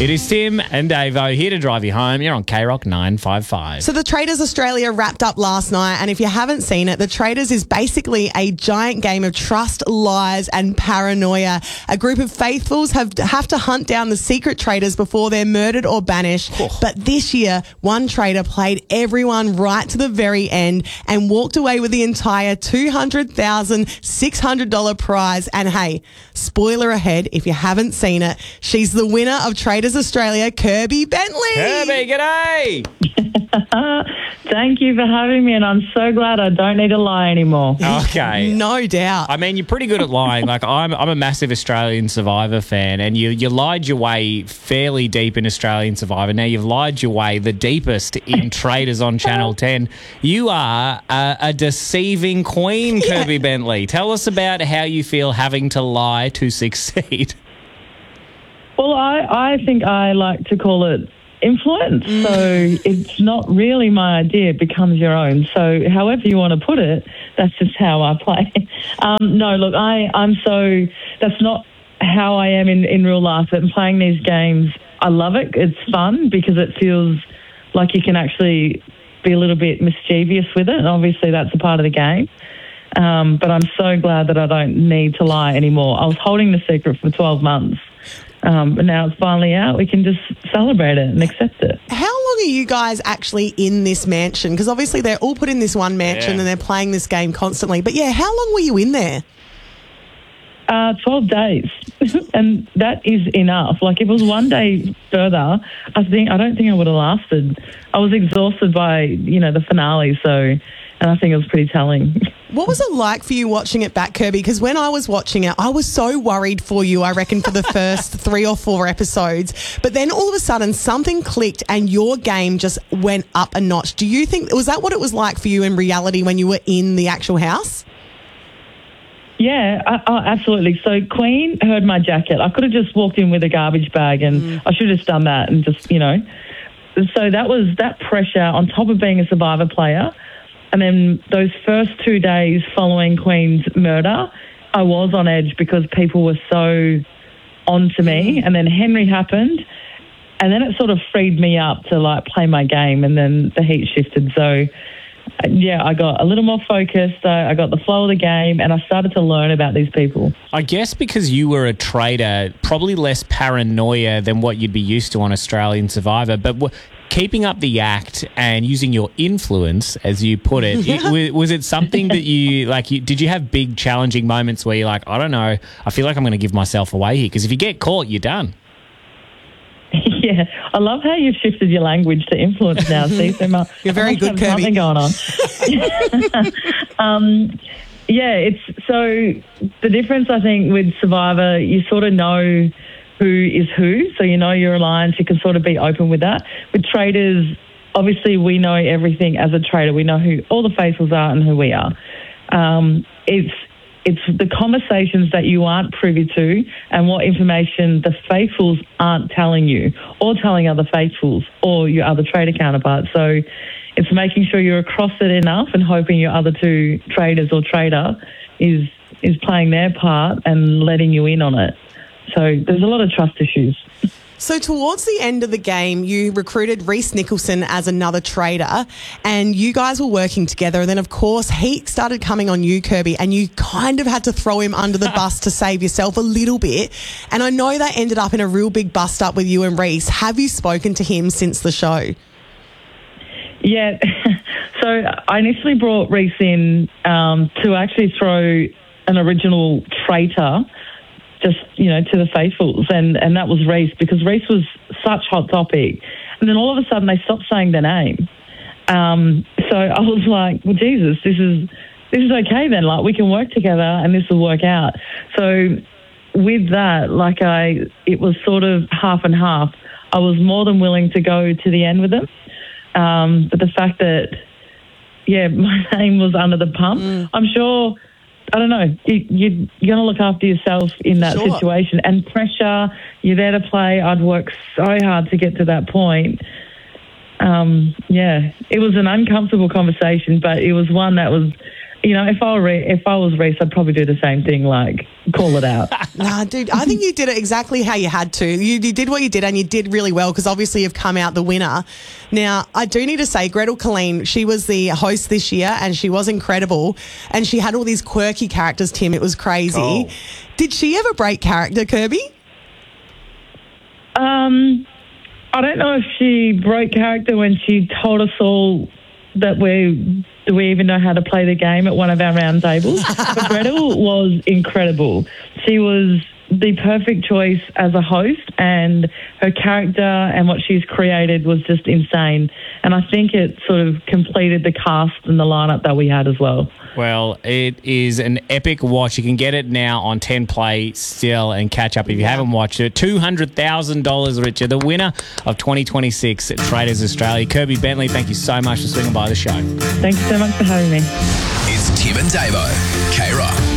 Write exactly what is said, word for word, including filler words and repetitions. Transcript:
It is Tim and Davo here to drive you home. You're on K Rock nine five five. So the Traders Australia wrapped up last night, and if you haven't seen it, the Traders is basically a giant game of trust, lies and paranoia. A group of faithfuls have, have to hunt down the secret traders before they're murdered or banished. Oh. But this year, one trader played everyone right to the very end and walked away with the entire two hundred thousand six hundred dollars prize. And hey, spoiler ahead, if you haven't seen it, she's the winner of Traders Australia, Kirby Bentley. Kirby, g'day. Thank you for having me, and I'm so glad I don't need to lie anymore. Okay. No doubt. I mean, you're pretty good at lying. Like, I'm I'm a massive Australian Survivor fan, and you, you lied your way fairly deep in Australian Survivor. Now you've lied your way the deepest in Traders on Channel ten. You are a, a deceiving queen, Kirby yeah. Bentley. Tell us about how you feel having to lie to succeed. Well, I, I think I like to call it influence. Mm. So it's not really my idea, it becomes your own. So however you want to put it, that's just how I play. Um, no, look, I, I'm so, that's not how I am in, in real life. But playing these games, I love it. It's fun because it feels like you can actually be a little bit mischievous with it. And obviously that's a part of the game. Um, but I'm so glad that I don't need to lie anymore. I was holding the secret for twelve months. Um, but now it's finally out. We can just celebrate it and accept it. How long are you guys actually in this mansion? Because obviously they're all put in this one mansion yeah. and they're playing this game constantly. But yeah, how long were you in there? Uh, twelve days. And that is enough. Like, if it was one day further, I think I don't think I would have lasted. I was exhausted by, you know, the finale, so, and I think it was pretty telling. What was it like for you watching it back, Kirby? Because when I was watching it, I was so worried for you, I reckon, for the first three or four episodes. But then all of a sudden, something clicked and your game just went up a notch. Do you think, was that what it was like for you in reality when you were in the actual house? Yeah, uh, oh, absolutely. So Queen heard my jacket. I could have just walked in with a garbage bag and mm. I should have just done that and just, you know. So that was that pressure on top of being a Survivor player. And then those first two days following Queen's murder, I was on edge because people were so on to me. And then Henry happened, and then it sort of freed me up to, like, play my game, and then the heat shifted. So, yeah, I got a little more focused. Uh, I got the flow of the game, and I started to learn about these people. I guess because you were a trader, probably less paranoia than what you'd be used to on Australian Survivor, but... W- keeping up the act and using your influence, as you put it, yeah. it was it something that you, like, you, did you have big challenging moments where you're like, I don't know, I feel like I'm going to give myself away here? Because if you get caught, you're done. Yeah, I love how you've shifted your language to influence now. See, so my, you're very good, Kirby. Something going on. um, yeah, it's so the difference, I think, with Survivor, you sort of know who is who, so you know your alliance, you can sort of be open with that. With traders, obviously we know everything as a trader. We know who all the faithfuls are and who we are. Um, it's it's the conversations that you aren't privy to and what information the faithfuls aren't telling you or telling other faithfuls or your other trader counterparts. So it's making sure you're across it enough and hoping your other two traders or trader is is playing their part and letting you in on it. So there's a lot of trust issues. So towards the end of the game, you recruited Reese Nicholson as another trader and you guys were working together. And then, of course, heat started coming on you, Kirby, and you kind of had to throw him under the bus to save yourself a little bit. And I know that ended up in a real big bust-up with you and Reese. Have you spoken to him since the show? Yeah. So I initially brought Reese in um, to actually throw an original traitor just, you know, to the faithfuls, and, and that was Reese, because Reese was such hot topic. And then all of a sudden they stopped saying their name. Um, so I was like, well, Jesus, this is this is okay then. Like, we can work together and this will work out. So with that, like I, it was sort of half and half. I was more than willing to go to the end with them. Um, but the fact that, yeah, my name was under the pump, mm. I'm sure... I don't know, you, you, you're going to look after yourself in that sure. situation. And pressure, you're there to play. I'd worked so hard to get to that point. Um, yeah, it was an uncomfortable conversation, but it was one that was you know, if I were Re- if I was Reece, I'd probably do the same thing, like call it out. Nah, dude, I think you did it exactly how you had to. You, you did what you did, and you did really well because obviously you've come out the winner. Now, I do need to say, Gretel Killeen, she was the host this year, and she was incredible, and she had all these quirky characters, Tim. It was crazy. Cool. Did she ever break character, Kirby? Um, I don't know if she broke character when she told us all that we do we even know how to play the game at one of our round tables. But Gretel was incredible. She was the perfect choice as a host, and her character and what she's created was just insane. And I think it sort of completed the cast and the lineup that we had as well. Well, it is an epic watch. You can get it now on ten Play still and catch up if you haven't watched it. two hundred thousand dollars, Richard, the winner of twenty twenty-six at Traders Australia. Kirby Bentley, thank you so much for swinging by the show. Thanks so much for having me. It's Tim and Davo, K-Rock.